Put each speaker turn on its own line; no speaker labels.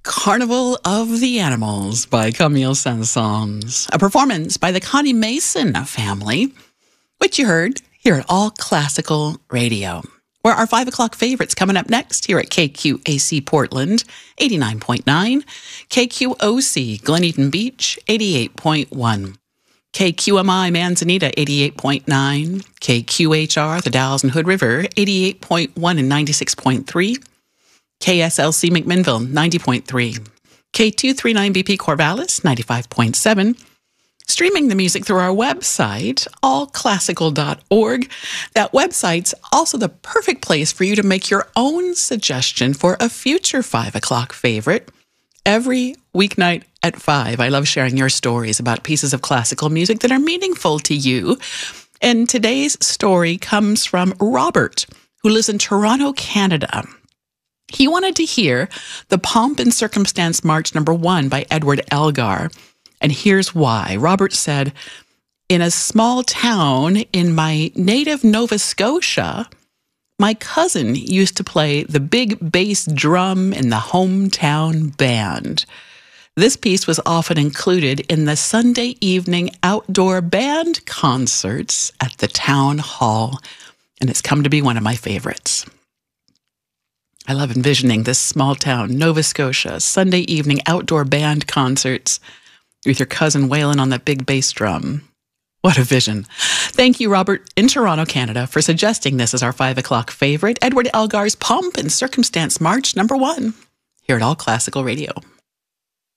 Carnival of the Animals by Camille Saint-Saëns, a performance by the Connie Mason family, which you heard here at All Classical Radio. Where our 5 o'clock favorites coming up next here at KQAC Portland, 89.9, KQOC Glen Eden Beach, 88.1, KQMI Manzanita, 88.9, KQHR The Dalles and Hood River, 88.1 and 96.3, KSLC McMinnville, 90.3, K239BP Corvallis, 95.7, streaming the music through our website, allclassical.org. That website's also the perfect place for you to make your own suggestion for a future 5 o'clock favorite every weeknight at 5. I love sharing your stories about pieces of classical music that are meaningful to you. And today's story comes from Robert, who lives in Toronto, Canada. He wanted to hear the Pomp and Circumstance March No. 1 by Edward Elgar. And here's why. Robert said, in a small town in my native Nova Scotia, my cousin used to play the big bass drum in the hometown band. This piece was often included in the Sunday evening outdoor band concerts at the town hall, and it's come to be one of my favorites. I love envisioning this small town, Nova Scotia, Sunday evening outdoor band concerts with your cousin wailing on that big bass drum. What a vision. Thank you, Robert, in Toronto, Canada, for suggesting this as our 5 o'clock favorite, Edward Elgar's Pomp and Circumstance March No. 1, here at All Classical Radio.